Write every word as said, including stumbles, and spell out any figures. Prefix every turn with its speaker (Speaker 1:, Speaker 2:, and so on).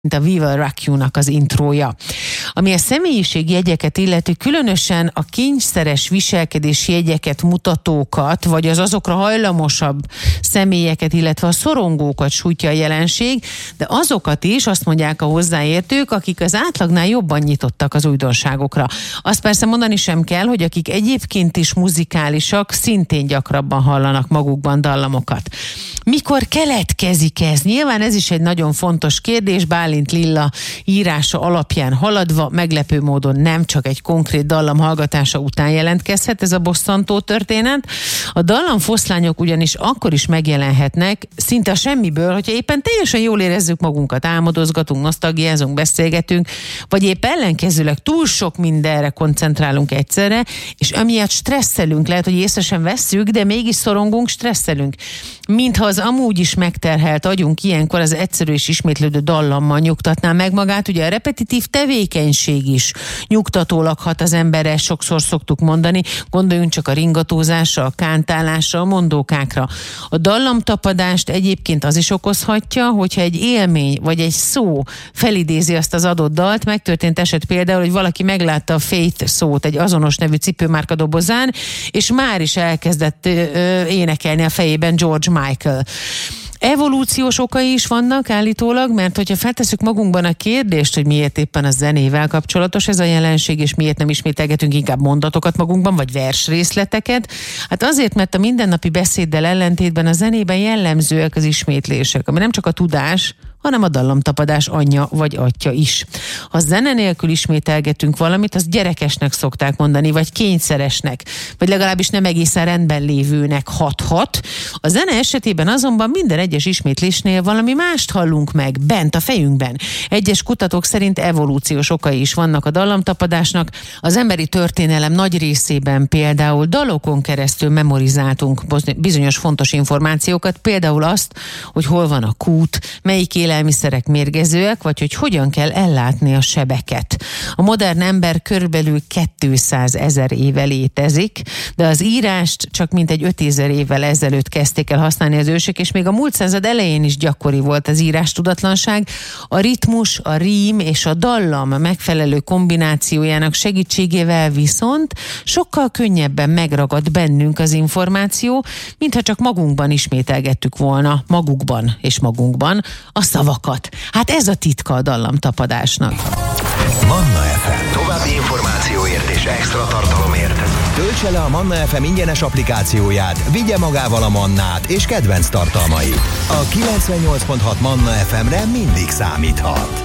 Speaker 1: mint a Viva Rock You-nak az intrója. Ami a személyiségjegyeket illeti, különösen a kényszeres viselkedési jegyeket, mutatókat, vagy az azokra hajlamosabb személyeket, illetve a szorongókat sújtja a jelenség, de azokat is, azt mondják a hozzáértők, akik az átlagnál jobban nyitottak az újdonságokra. Azt persze mondani sem kell, hogy akik egyébként is muzikálisak, szintén gyakrabban hallanak magukban dallamokat. Mikor keletkezik ez? Nyilván ez is egy nagyon fontos kérdés, Bálint Lilla írása alapján haladva, meglepő módon nem csak egy konkrét dallam hallgatása után jelentkezhet ez a bosszantó történet. A dallamfoszlányok ugyanis akkor is megjelenhetnek szinte a semmiből, hogyha éppen teljesen jól érezzük magunkat, álmodozgatunk, nosztalgiázunk, beszélgetünk, vagy épp ellenkezőleg túl sok mindenre koncentrálunk egyszerre, és amiatt stresszelünk, lehet, hogy észre sem vesszük, de mégis szorongunk, stresszelünk. Mintha az amúgy is megterhelt agyunk ilyenkor az egyszerű és ismétlődő dallammal nyugtatná meg magát, ugye a repetitív tevékenység is nyugtatólag hat az emberre, sokszor szoktuk mondani, gondoljunk csak a ringatózásra, a kántálásra, a mondókákra. A dallamtapadást egyébként az is okozhatja, hogyha egy élmény vagy egy szó felidézi azt az adott dalt. Megtörtént eset például, hogy valaki meglátta a Faith szót egy azonos nevű cipőmárka dobozán, és már is elkezdett ö, énekelni a fejében George Michael. Evolúciós okai is vannak állítólag, mert hogyha feltesszük magunkban a kérdést, hogy miért éppen a zenével kapcsolatos ez a jelenség, és miért nem ismételgetünk inkább mondatokat magunkban, vagy versrészleteket, hát azért, mert a mindennapi beszéddel ellentétben a zenében jellemzőek az ismétlések, ami nem csak a tudás, hanem a dallamtapadás anyja vagy atya is. Ha zene nélkül ismételgetünk valamit, azt gyerekesnek szokták mondani, vagy kényszeresnek, vagy legalábbis nem egészen rendben lévőnek hathat. A zene esetében azonban minden egyes ismétlésnél valami mást hallunk meg, bent a fejünkben. Egyes kutatók szerint evolúciós okai is vannak a dallamtapadásnak. Az emberi történelem nagy részében például dalokon keresztül memorizáltunk bizonyos fontos információkat, például azt, hogy hol van a kút, melyik élelmiszerek mérgezőek, vagy hogy hogyan kell ellátni a sebeket. A modern ember körülbelül kétszázezer éve létezik, de az írást csak mintegy ötezer évvel ezelőtt kezdték el használni az ősök, és még a múlt század elején is gyakori volt az írás tudatlanság. A ritmus, a rím és a dallam megfelelő kombinációjának segítségével viszont sokkal könnyebben megragad bennünk az információ, mintha csak magunkban ismételgettük volna, magukban és magunkban a szavakat. Hát ez a titka a dallamtapadásnak.
Speaker 2: Manna ef em. További információért és extra tartalomért töltse le a Manna ef em ingyenes applikációját, vigye magával a Mannát és kedvenc tartalmait. A kilencvennyolc pont hat Manna ef emre mindig számíthat.